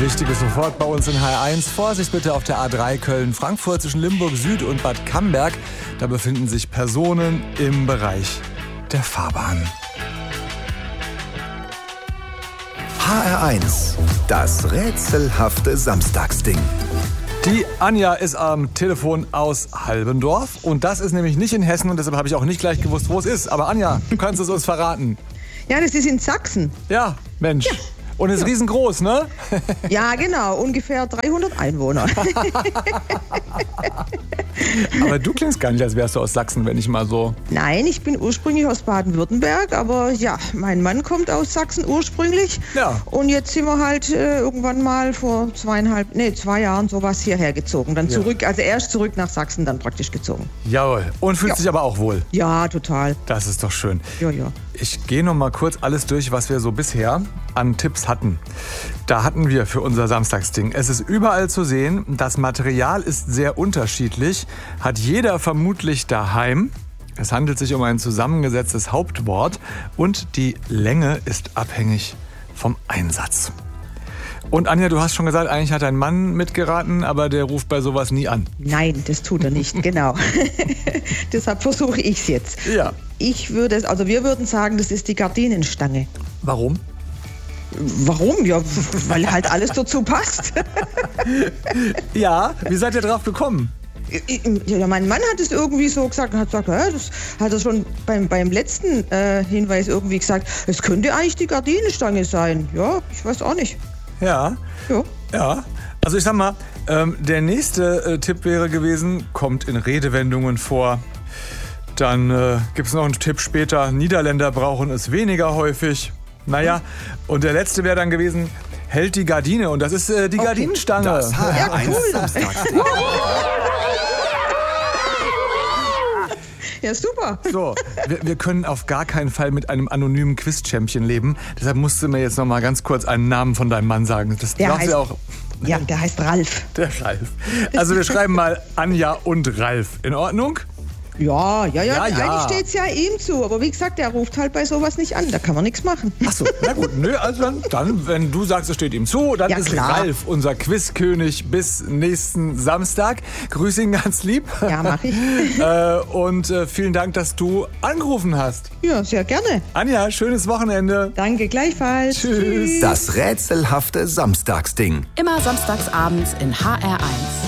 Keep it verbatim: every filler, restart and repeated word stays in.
Wichtiges sofort bei uns in H R eins. Vorsicht bitte auf der A drei Köln-Frankfurt zwischen Limburg Süd und Bad Camberg. Da befinden sich Personen im Bereich der Fahrbahn. H R eins, das rätselhafte Samstagsding. Die Anja ist am Telefon aus Halbendorf und das ist nämlich nicht in Hessen und deshalb habe ich auch nicht gleich gewusst, wo es ist. Aber Anja, du kannst es uns verraten. Ja, das ist in Sachsen. Ja, Mensch. Ja. Und ist ja. riesengroß, ne? Ja, genau. Ungefähr dreihundert Einwohner. Aber du klingst gar nicht, als wärst du aus Sachsen, wenn ich mal so... Nein, ich bin ursprünglich aus Baden-Württemberg, aber ja, mein Mann kommt aus Sachsen ursprünglich. Ja. Und jetzt sind wir halt äh, irgendwann mal vor zweieinhalb, nee, zwei Jahren sowas hierher gezogen. Dann zurück, ja. also erst zurück nach Sachsen, dann praktisch gezogen. Jawohl. Und fühlst ja. dich aber auch wohl? Ja, total. Das ist doch schön. Ja, ja. Ich gehe noch mal kurz alles durch, was wir so bisher an Tipps hatten. Da hatten wir für unser Samstagsding. Es ist überall zu sehen. Das Material ist sehr unterschiedlich. Hat jeder vermutlich daheim. Es handelt sich um ein zusammengesetztes Hauptwort. Und die Länge ist abhängig vom Einsatz. Und Anja, du hast schon gesagt, eigentlich hat dein Mann mitgeraten, aber der ruft bei sowas nie an. Nein, das tut er nicht, genau. Deshalb versuche ich es jetzt. Ja. Ich würde es, also wir würden sagen, das ist die Gardinenstange. Warum? Warum? Ja, weil halt alles dazu passt. Ja, wie seid ihr drauf gekommen? Ja, mein Mann hat es irgendwie so gesagt und hat gesagt, ja, das hat er schon beim, beim letzten äh, Hinweis irgendwie gesagt, es könnte eigentlich die Gardinenstange sein. Ja, ich weiß auch nicht. Ja. Ja. Ja. Also ich sag mal, ähm, der nächste äh, Tipp wäre gewesen, kommt in Redewendungen vor. Dann äh, gibt es noch einen Tipp später, Niederländer brauchen es weniger häufig. Naja, und der letzte wäre dann gewesen, hält die Gardine. Und das ist äh, die okay. Gardinenstange. Das H R eins ja, cool. Samstagsding. Ja, super. So, wir, wir können auf gar keinen Fall mit einem anonymen Quiz-Champion leben. Deshalb musst du mir jetzt noch mal ganz kurz einen Namen von deinem Mann sagen. Das der heißt, du auch. Ja, der heißt Ralf. Der Ralf. Also wir schreiben mal Anja und Ralf. In Ordnung? Ja, ja, ja, ja, ja. Eigentlich steht es ja ihm zu. Aber wie gesagt, der ruft halt bei sowas nicht an. Da kann man nichts machen. Ach so, na gut. Nö, also dann, dann, wenn du sagst, es steht ihm zu, dann ja, ist klar. Ralf unser Quizkönig bis nächsten Samstag. Grüß ihn ganz lieb. Ja, mach ich. äh, und äh, vielen Dank, dass du angerufen hast. Ja, sehr gerne. Anja, schönes Wochenende. Danke, gleichfalls. Tschüss. Das rätselhafte Samstagsding. Immer samstags abends in H R eins.